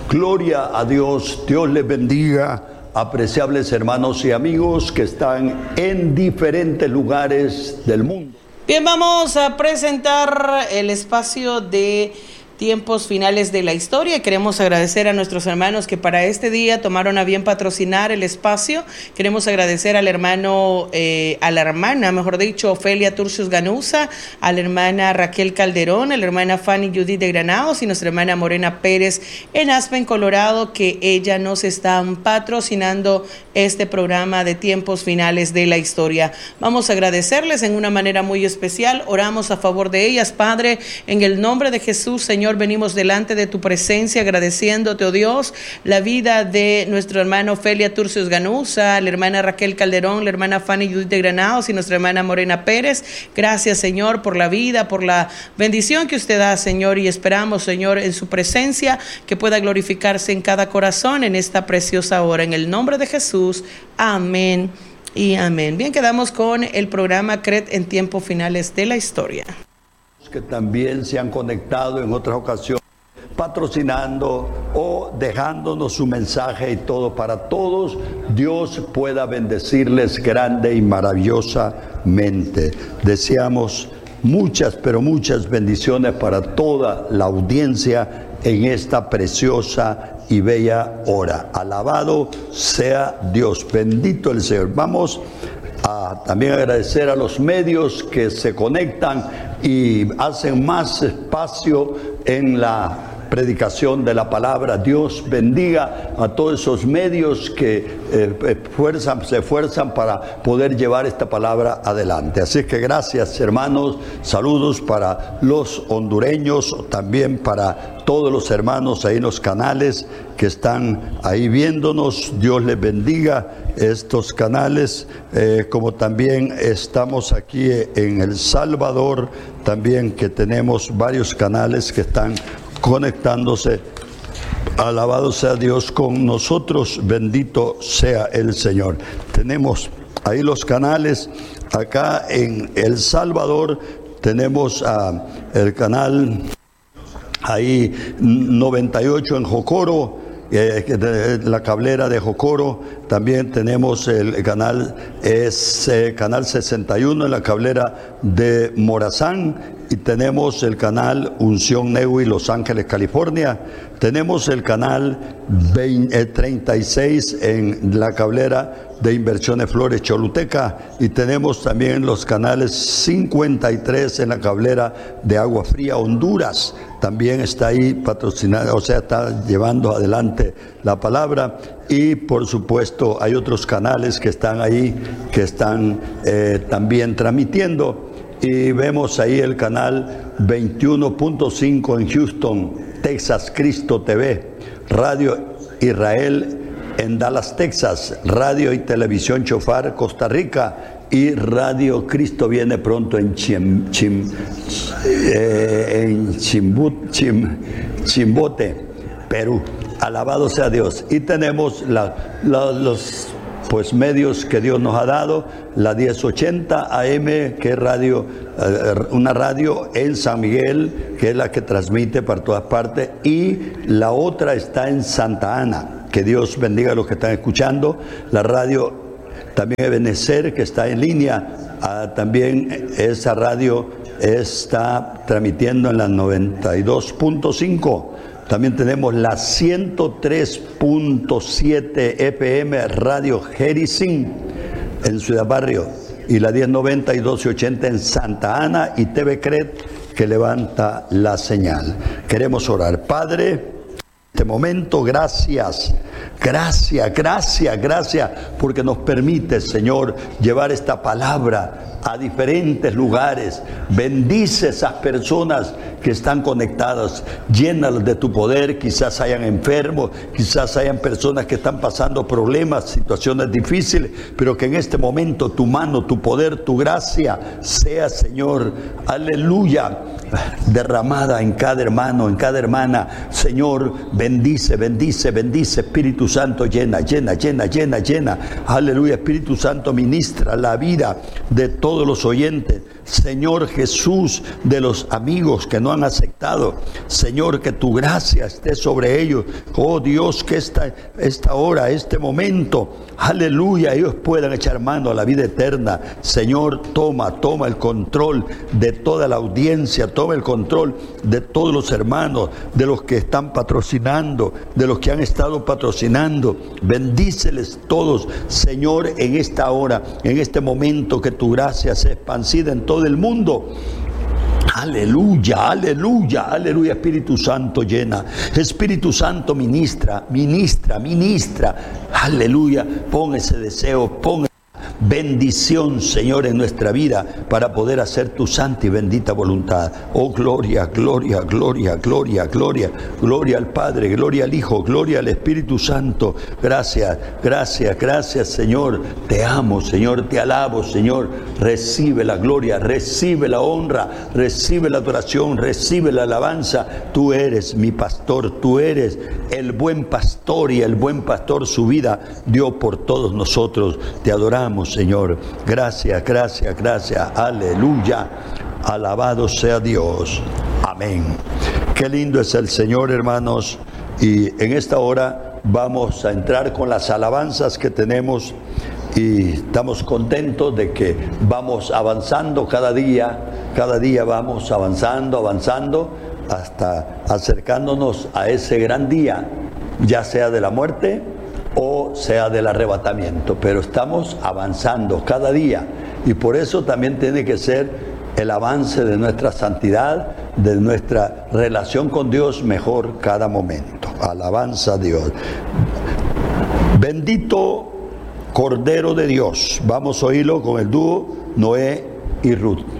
Gloria a Dios, Dios les bendiga, apreciables hermanos y amigos que están en diferentes lugares del mundo. Bien, vamos a presentar el espacio de tiempos finales de la historia. Queremos agradecer a nuestros hermanos que para este día tomaron a bien patrocinar el espacio. Queremos agradecer al hermano, a la hermana, mejor dicho, Ofelia Turcios Ganuza, a la hermana Raquel Calderón, a la hermana Fanny Judith de Granados y nuestra hermana Morena Pérez en Aspen, Colorado, que ella nos están patrocinando este programa de tiempos finales de la historia. Vamos a agradecerles en una manera muy especial. Oramos a favor de ellas. Padre, en el nombre de Jesús, Señor, venimos delante de tu presencia agradeciéndote, oh Dios, la vida de nuestro hermano Ofelia Turcios Ganuza, la hermana Raquel Calderón, la hermana Fanny Judith de Granados y nuestra hermana Morena Pérez. Gracias, Señor, por la vida, por la bendición que usted da, Señor, y esperamos, Señor, en su presencia que pueda glorificarse en cada corazón en esta preciosa hora. En el nombre de Jesús, amén y amén. Bien, quedamos con el programa CRED en tiempos finales de la historia. Que también se han conectado en otras ocasiones, patrocinando o dejándonos su mensaje y todo para todos. Dios pueda bendecirles grande y maravillosamente. Deseamos muchas, pero muchas bendiciones para toda la audiencia en esta preciosa y bella hora. Alabado sea Dios, bendito el Señor. Vamos a también agradecer a los medios que se conectan y hacen más espacio en la predicación de la palabra. Dios bendiga a todos esos medios que se esfuerzan para poder llevar esta palabra adelante. Así que gracias, hermanos. Saludos para los hondureños, también para todos los hermanos ahí en los canales que están ahí viéndonos. Dios les bendiga estos canales, como también estamos aquí en El Salvador, también que tenemos varios canales que están conectándose. Alabado sea Dios con nosotros, bendito sea el Señor. Tenemos ahí los canales. Acá en El Salvador tenemos el canal ahí 98 en Jocoro, la cablera de Jocoro. También tenemos el canal, canal 61 en la cablera de Morazán, y tenemos el canal Unción Neui, Los Ángeles, California. Tenemos el canal 36 en la cablera de Inversiones Flores, Choluteca, y tenemos también los canales 53 en la cablera de Agua Fría, Honduras. También está ahí patrocinado, o sea, está llevando adelante la palabra. Y por supuesto hay otros canales que están ahí, que están también transmitiendo. Y vemos ahí el canal 21.5 en Houston, Texas, Cristo TV, Radio Israel en Dallas, Texas, Radio y Televisión Chofar, Costa Rica, y Radio Cristo Viene Pronto en Chimbote, Perú. Alabado sea Dios. Y tenemos los medios que Dios nos ha dado, la 1080 AM, que es radio, una radio en San Miguel, que es la que transmite para todas partes, y la otra está en Santa Ana. Que Dios bendiga a los que están escuchando. La radio también Ebenecer, que está en línea, también esa radio está transmitiendo en la 92.5. También tenemos la 103.7 FM Radio Jericín en Ciudad Barrio, y la 1090 y 1280 en Santa Ana, y TV CRED, que levanta la señal. Queremos orar. Padre, en este momento, gracias, porque nos permite, Señor, llevar esta palabra a diferentes lugares. Bendice esas personas que están conectadas, llénalas de tu poder. Quizás hayan enfermos, quizás hayan personas que están pasando problemas, situaciones difíciles, pero que en este momento tu mano, tu poder, tu gracia sea, Señor, aleluya, derramada en cada hermano, en cada hermana. Señor, bendice, Espíritu Santo, llena, aleluya. Espíritu Santo, ministra la vida de todos los oyentes. Señor Jesús, de los amigos que no han aceptado. Señor, que tu gracia esté sobre ellos. Oh Dios, que esta hora, este momento, aleluya, ellos puedan echar mano a la vida eterna. Señor, toma el control de toda la audiencia, toma el control de todos los hermanos, de los que están patrocinando, de los que han estado patrocinando. Bendíceles todos, Señor, en esta hora, en este momento, que tu gracia sea expansida en todo el mundo. Aleluya, aleluya, aleluya. Espíritu Santo, llena. Espíritu Santo, ministra. Aleluya. Pon ese deseo, pon bendición, Señor, en nuestra vida para poder hacer tu santa y bendita voluntad. Oh, gloria, gloria, gloria, gloria, gloria. Gloria al Padre, gloria al Hijo, gloria al Espíritu Santo. Gracias, gracias, gracias, Señor. Te amo, Señor, te alabo, Señor. Recibe la gloria, recibe la honra, recibe la adoración, recibe la alabanza. Tú eres mi pastor, tú eres el buen pastor, y el buen pastor su vida dio por todos nosotros. Te adoramos, Señor. Gracias, gracias, gracias. Aleluya. Alabado sea Dios. Amén. Qué lindo es el Señor, hermanos. Y en esta hora vamos a entrar con las alabanzas que tenemos. Y estamos contentos de que vamos avanzando cada día vamos avanzando, hasta acercándonos a ese gran día, ya sea de la muerte o sea del arrebatamiento, pero estamos avanzando cada día, y por eso también tiene que ser el avance de nuestra santidad, de nuestra relación con Dios mejor cada momento. Alabanza a Dios. Bendito Cordero de Dios. Vamos a oírlo con el dúo Noé y Ruth.